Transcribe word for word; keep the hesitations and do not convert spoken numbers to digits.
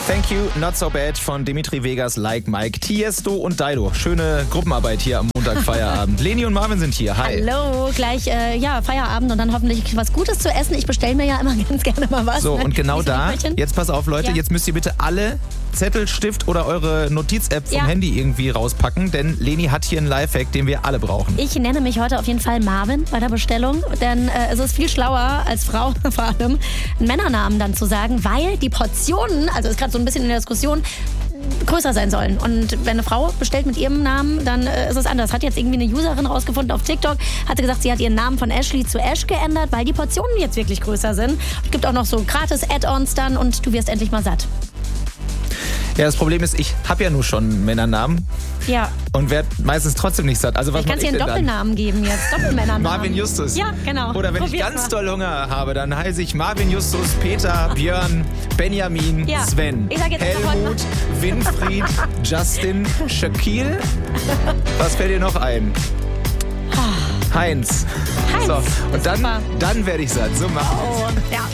Thank You, Not So Bad von Dimitri Vegas, Like Mike, Tiesto und Dido. Schöne Gruppenarbeit hier am Montag Feierabend. Leni und Marvin sind hier. Hi. Hallo, gleich äh, ja, Feierabend und dann hoffentlich was Gutes zu essen. Ich bestelle mir ja immer ganz gerne mal was. So, ne? und genau da, jetzt pass auf Leute, Ja. jetzt müsst ihr bitte alle Zettel, Stift oder eure Notiz-App vom Ja. Handy irgendwie rauspacken, denn Leni hat hier einen Lifehack, den wir alle brauchen. Ich nenne mich heute auf jeden Fall Marvin bei der Bestellung, denn äh, es ist viel schlauer als Frau vor allem, einen Männernamen dann zu sagen, weil die Portionen, also ist gerade so ein bisschen in der Diskussion, größer sein sollen. Und wenn eine Frau bestellt mit ihrem Namen, dann äh, ist es anders. Hat jetzt irgendwie eine Userin rausgefunden auf TikTok, hat sie gesagt, sie hat ihren Namen von Ashley zu Ash geändert, weil die Portionen jetzt wirklich größer sind. Es gibt auch noch so gratis Add-ons dann und du wirst endlich mal satt. Ja, das Problem ist, ich habe ja nur schon einen Männernamen Ja. und werde meistens trotzdem nicht satt. Also was Ich kann mache dir ich einen denn dann? Doppelnamen geben jetzt. Doppelmännernamen. Marvin Justus. Ja, genau. Oder wenn Probier's ich ganz mal. doll Hunger habe, dann heiße ich Marvin Justus, Peter, Björn, Benjamin, Ja. Sven, Ich sag jetzt einfach Helmut, Winfried, Justin, Shaquille. Was fällt dir noch ein? Heinz. Heinz, So, ist und dann, super. dann werde ich satt. So machen wir's. Oh, ja.